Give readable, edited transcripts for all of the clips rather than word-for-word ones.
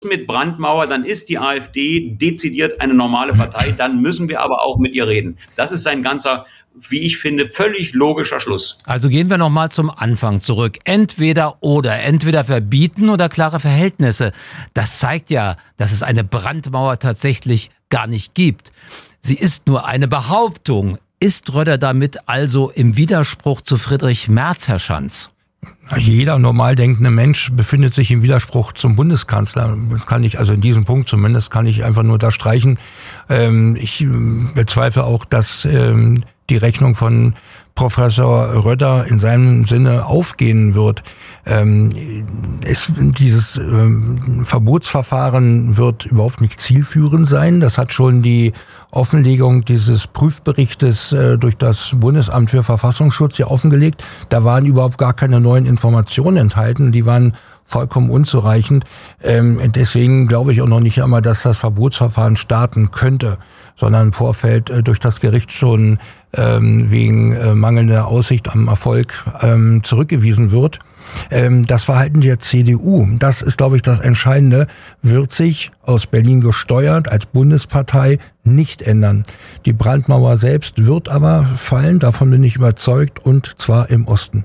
mit Brandmauer, dann ist die AfD dezidiert eine normale Partei, dann müssen wir aber auch mit ihr reden. Das ist sein ganzer, wie ich finde, völlig logischer Schluss. Also gehen wir nochmal zum Anfang zurück. Entweder verbieten oder klare Verhältnisse. Das zeigt ja, dass es eine Brandmauer tatsächlich gar nicht gibt. Sie ist nur eine Behauptung. Ist Röder damit also im Widerspruch zu Friedrich Merz, Herr Schanz? Jeder normal denkende Mensch befindet sich im Widerspruch zum Bundeskanzler. Das kann ich, also in diesem Punkt zumindest, kann ich einfach nur da streichen. Ich bezweifle auch, dass die Rechnung von Professor Röder in seinem Sinne aufgehen wird. Dieses Verbotsverfahren wird überhaupt nicht zielführend sein. Das hat schon die Offenlegung dieses Prüfberichtes durch das Bundesamt für Verfassungsschutz ja offengelegt. Da waren überhaupt gar keine neuen Informationen enthalten. Die waren vollkommen unzureichend. Deswegen glaube ich auch noch nicht einmal, dass das Verbotsverfahren starten könnte, sondern im Vorfeld durch das Gericht schon wegen mangelnder Aussicht am Erfolg zurückgewiesen wird. Das Verhalten der CDU, das ist, glaube ich, das Entscheidende, wird sich aus Berlin gesteuert als Bundespartei nicht ändern. Die Brandmauer selbst wird aber fallen, davon bin ich überzeugt, und zwar im Osten.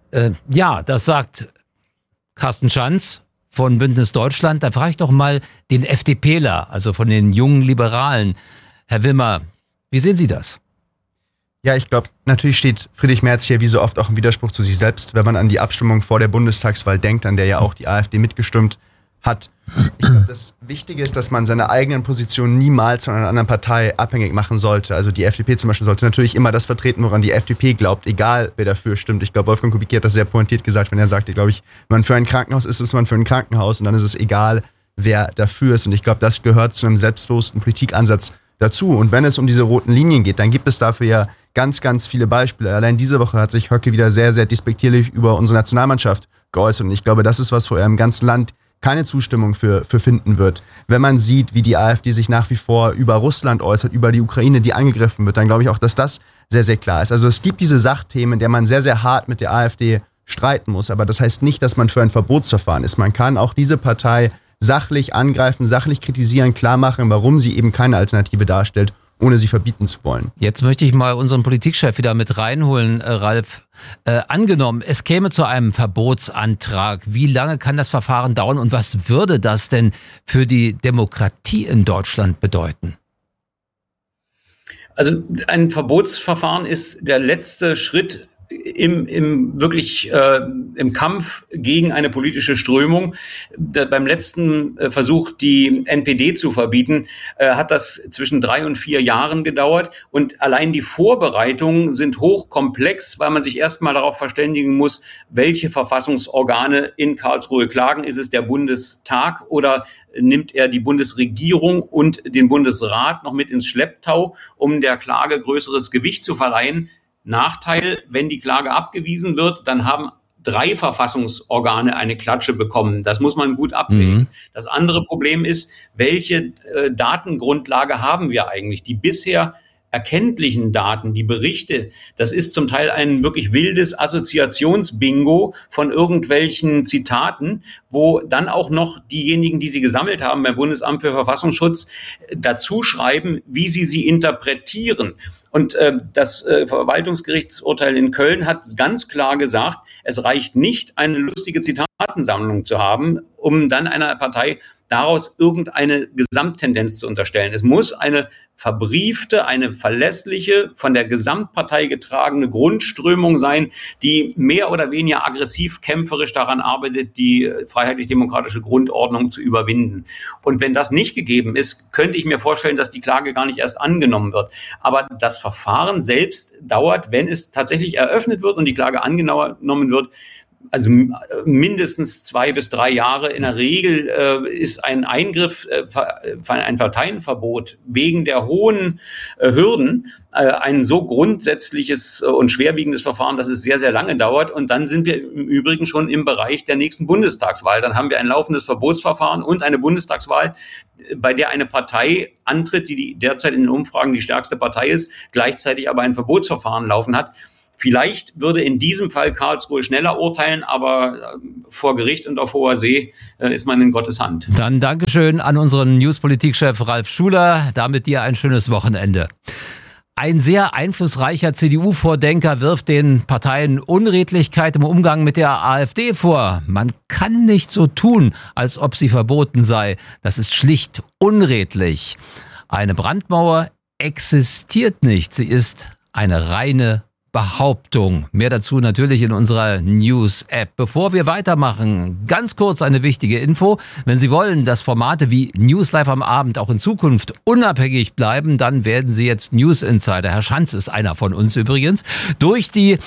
Ja, das sagt Carsten Schanz von Bündnis Deutschland. Da frage ich doch mal den FDPler, also von den jungen Liberalen. Herr Wimmer, wie sehen Sie das? Ja, ich glaube, natürlich steht Friedrich Merz hier wie so oft auch im Widerspruch zu sich selbst, wenn man an die Abstimmung vor der Bundestagswahl denkt, an der ja auch die AfD mitgestimmt hat. Ich glaube, das Wichtige ist, dass man seine eigenen Positionen niemals von einer anderen Partei abhängig machen sollte. Also die FDP zum Beispiel sollte natürlich immer das vertreten, woran die FDP glaubt, egal wer dafür stimmt. Ich glaube, Wolfgang Kubicki hat das sehr pointiert gesagt, wenn er sagte, glaube ich, wenn man für ein Krankenhaus ist, ist man für ein Krankenhaus und dann ist es egal, wer dafür ist. Und ich glaube, das gehört zu einem selbstbewussten Politikansatz dazu. Und wenn es um diese roten Linien geht, dann gibt es dafür ja ganz, ganz viele Beispiele. Allein diese Woche hat sich Höcke wieder sehr, sehr despektierlich über unsere Nationalmannschaft geäußert. Und ich glaube, das ist was, wo er im ganzen Land keine Zustimmung für finden wird. Wenn man sieht, wie die AfD sich nach wie vor über Russland äußert, über die Ukraine, die angegriffen wird, dann glaube ich auch, dass das sehr, sehr klar ist. Also es gibt diese Sachthemen, in der man sehr, sehr hart mit der AfD streiten muss. Aber das heißt nicht, dass man für ein Verbotsverfahren ist. Man kann auch diese Partei sachlich angreifen, sachlich kritisieren, klar machen, warum sie eben keine Alternative darstellt, ohne sie verbieten zu wollen. Jetzt möchte ich mal unseren Politikchef wieder mit reinholen, Ralf. Angenommen, es käme zu einem Verbotsantrag. Wie lange kann das Verfahren dauern und was würde das denn für die Demokratie in Deutschland bedeuten? Also ein Verbotsverfahren ist der letzte Schritt im Kampf gegen eine politische Strömung. Beim letzten Versuch, die NPD zu verbieten, hat das zwischen 3 und 4 Jahren gedauert. Und allein die Vorbereitungen sind hochkomplex, weil man sich erstmal darauf verständigen muss, welche Verfassungsorgane in Karlsruhe klagen. Ist es der Bundestag oder nimmt er die Bundesregierung und den Bundesrat noch mit ins Schlepptau, um der Klage größeres Gewicht zu verleihen? Nachteil, wenn die Klage abgewiesen wird, dann haben 3 Verfassungsorgane eine Klatsche bekommen. Das muss man gut abwägen. Das andere Problem ist, welche Datengrundlage haben wir eigentlich? Die bisher erkenntlichen Daten, die Berichte, das ist zum Teil ein wirklich wildes Assoziationsbingo von irgendwelchen Zitaten, wo dann auch noch diejenigen, die sie gesammelt haben beim Bundesamt für Verfassungsschutz, dazu schreiben, wie sie interpretieren. Und das Verwaltungsgerichtsurteil in Köln hat ganz klar gesagt, es reicht nicht, eine lustige Zitatensammlung zu haben, um dann einer Partei daraus irgendeine Gesamttendenz zu unterstellen. Es muss eine verbriefte, eine verlässliche, von der Gesamtpartei getragene Grundströmung sein, die mehr oder weniger aggressiv kämpferisch daran arbeitet, die freiheitlich-demokratische Grundordnung zu überwinden. Und wenn das nicht gegeben ist, könnte ich mir vorstellen, dass die Klage gar nicht erst angenommen wird. Aber das Verfahren selbst dauert, wenn es tatsächlich eröffnet wird und die Klage angenommen wird, also mindestens 2 bis 3 Jahre. In der Regel ist ein Eingriff, ein Parteienverbot wegen der hohen Hürden ein so grundsätzliches und schwerwiegendes Verfahren, dass es sehr, sehr lange dauert. Und dann sind wir im Übrigen schon im Bereich der nächsten Bundestagswahl. Dann haben wir ein laufendes Verbotsverfahren und eine Bundestagswahl, bei der eine Partei antritt, die derzeit in den Umfragen die stärkste Partei ist, gleichzeitig aber ein Verbotsverfahren laufen hat. Vielleicht würde in diesem Fall Karlsruhe schneller urteilen, aber vor Gericht und auf hoher See ist man in Gottes Hand. Dann Dankeschön an unseren Newspolitik-Chef Ralf Schuler. Damit dir ein schönes Wochenende. Ein sehr einflussreicher CDU-Vordenker wirft den Parteien Unredlichkeit im Umgang mit der AfD vor. Man kann nicht so tun, als ob sie verboten sei. Das ist schlicht unredlich. Eine Brandmauer existiert nicht. Sie ist eine reine Behauptung. Mehr dazu natürlich in unserer News-App. Bevor wir weitermachen, ganz kurz eine wichtige Info. Wenn Sie wollen, dass Formate wie News Live am Abend auch in Zukunft unabhängig bleiben, dann werden Sie jetzt News Insider. Herr Schanz ist einer von uns übrigens. Durch die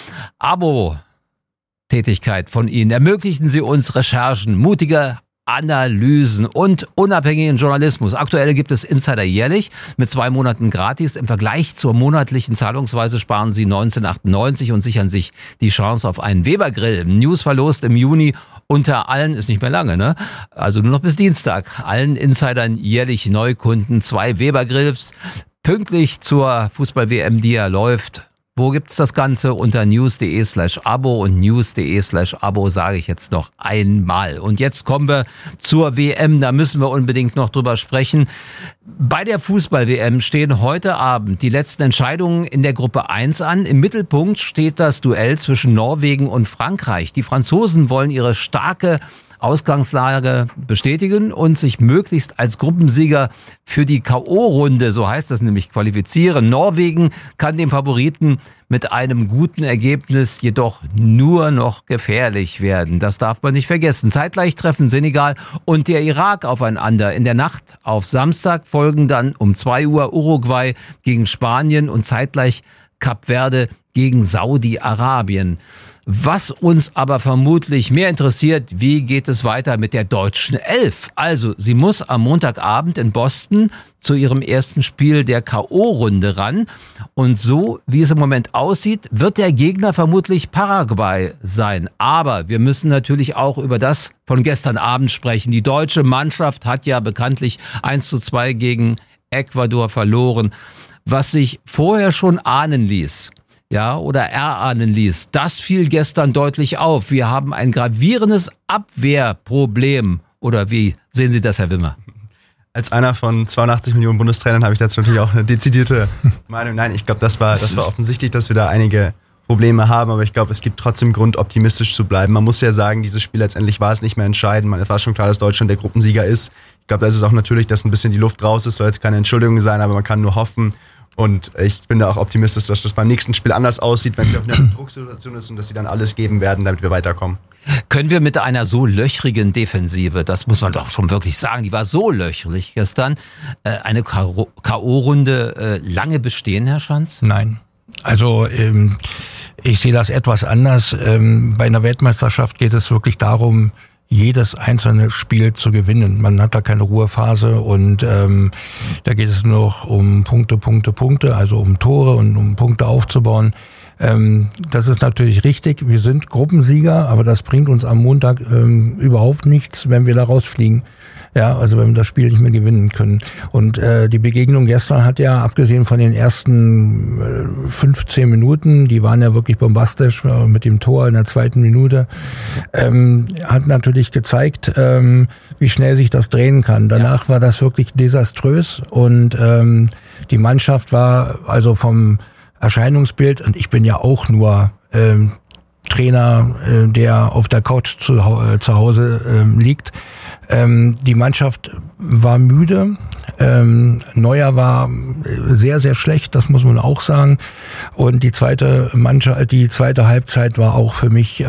Abo-Tätigkeit von Ihnen ermöglichen Sie uns Recherchen, mutige Analysen und unabhängigen Journalismus. Aktuell gibt es Insider jährlich mit 2 Monaten gratis. Im Vergleich zur monatlichen Zahlungsweise sparen Sie 19,98 und sichern sich die Chance auf einen Weber-Grill. News verlost im Juni unter allen, ist nicht mehr lange, ne? Also nur noch bis Dienstag. Allen Insidern jährlich Neukunden 2 Weber-Grills. Pünktlich zur Fußball-WM, die ja läuft. Wo gibt's das Ganze? Unter news.de/abo und news.de/abo sage ich jetzt noch einmal. Und jetzt kommen wir zur WM, da müssen wir unbedingt noch drüber sprechen. Bei der Fußball-WM stehen heute Abend die letzten Entscheidungen in der Gruppe 1 an. Im Mittelpunkt steht das Duell zwischen Norwegen und Frankreich. Die Franzosen wollen ihre starke Ausgangslage bestätigen und sich möglichst als Gruppensieger für die K.O.-Runde, so heißt das nämlich, qualifizieren. Norwegen kann dem Favoriten mit einem guten Ergebnis jedoch nur noch gefährlich werden. Das darf man nicht vergessen. Zeitgleich treffen Senegal und der Irak aufeinander. In der Nacht auf Samstag folgen dann um 2 Uhr Uruguay gegen Spanien und zeitgleich Kap Verde gegen Saudi-Arabien. Was uns aber vermutlich mehr interessiert, wie geht es weiter mit der deutschen Elf? Also, sie muss am Montagabend in Boston zu ihrem ersten Spiel der K.O.-Runde ran. Und so, wie es im Moment aussieht, wird der Gegner vermutlich Paraguay sein. Aber wir müssen natürlich auch über das von gestern Abend sprechen. Die deutsche Mannschaft hat ja bekanntlich 1:2 gegen Ecuador verloren, was sich vorher schon ahnen ließ. Ja, oder erahnen ließ. Das fiel gestern deutlich auf. Wir haben ein gravierendes Abwehrproblem. Oder wie sehen Sie das, Herr Wimmer? Als einer von 82 Millionen Bundestrainern habe ich dazu natürlich auch eine dezidierte Meinung. Nein, ich glaube, das war offensichtlich, dass wir da einige Probleme haben. Aber ich glaube, es gibt trotzdem Grund, optimistisch zu bleiben. Man muss ja sagen, dieses Spiel letztendlich war es nicht mehr entscheidend. Es war schon klar, dass Deutschland der Gruppensieger ist. Ich glaube, da ist es auch natürlich, dass ein bisschen die Luft raus ist. Soll jetzt keine Entschuldigung sein, aber man kann nur hoffen. Und ich bin da auch optimistisch, dass das beim nächsten Spiel anders aussieht, wenn es auf einer Drucksituation ist und dass sie dann alles geben werden, damit wir weiterkommen. Können wir mit einer so löchrigen Defensive, das muss man doch schon wirklich sagen, die war so löchrig gestern, eine K.O.-Runde lange bestehen, Herr Schanz? Nein. Also ich sehe das etwas anders. Bei einer Weltmeisterschaft geht es wirklich darum, jedes einzelne Spiel zu gewinnen. Man hat da keine Ruhephase und da geht es nur noch um Punkte, also um Tore und um Punkte aufzubauen. Das ist natürlich richtig. Wir sind Gruppensieger, aber das bringt uns am Montag überhaupt nichts, wenn wir da rausfliegen. Ja, also wenn wir das Spiel nicht mehr gewinnen können. Und die Begegnung gestern hat ja, abgesehen von den ersten 15 Minuten, die waren ja wirklich bombastisch mit dem Tor in der 2. Minute, hat natürlich gezeigt, wie schnell sich das drehen kann. Danach war das wirklich desaströs und die Mannschaft war also vom Erscheinungsbild, und ich bin ja auch nur Trainer, der auf der Couch zu Hause liegt. Die Mannschaft war müde. Neuer war sehr, sehr schlecht, das muss man auch sagen. Und die zweite Halbzeit war auch für mich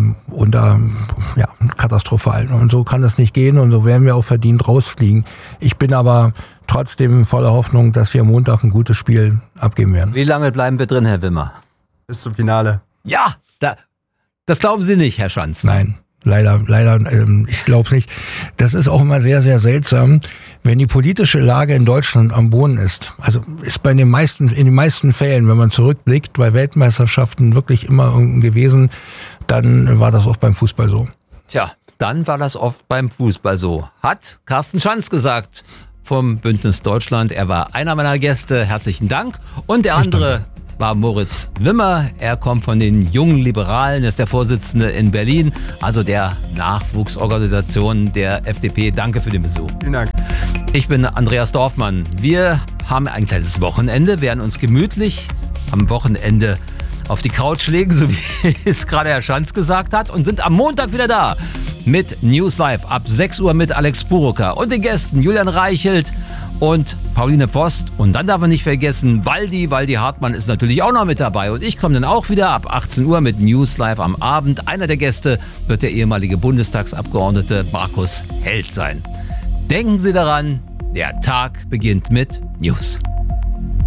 katastrophal. Und so kann es nicht gehen und so werden wir auch verdient rausfliegen. Ich bin aber trotzdem voller Hoffnung, dass wir Montag ein gutes Spiel abgeben werden. Wie lange bleiben wir drin, Herr Wimmer? Bis zum Finale. Ja, das glauben Sie nicht, Herr Schanz. Nein. Leider, ich glaube es nicht. Das ist auch immer sehr, sehr seltsam, wenn die politische Lage in Deutschland am Boden ist. Also ist in den meisten Fällen, wenn man zurückblickt, bei Weltmeisterschaften wirklich immer gewesen, dann war das oft beim Fußball so. Tja, dann war das oft beim Fußball so. Hat Carsten Schanz gesagt vom Bündnis Deutschland. Er war einer meiner Gäste. Herzlichen Dank. Und der andere war Moritz Wimmer. Er kommt von den Jungen Liberalen, ist der Vorsitzende in Berlin, also der Nachwuchsorganisation der FDP. Danke für den Besuch. Vielen Dank. Ich bin Andreas Dorfmann. Wir haben ein kleines Wochenende, werden uns gemütlich am Wochenende auf die Couch legen, so wie es gerade Herr Schanz gesagt hat, und sind am Montag wieder da mit News Live ab 6 Uhr mit Alex Burucker und den Gästen Julian Reichelt und Pauline Post. Und dann darf man nicht vergessen, Waldi Hartmann ist natürlich auch noch mit dabei. Und ich komme dann auch wieder ab 18 Uhr mit News Live am Abend. Einer der Gäste wird der ehemalige Bundestagsabgeordnete Markus Held sein. Denken Sie daran, der Tag beginnt mit News.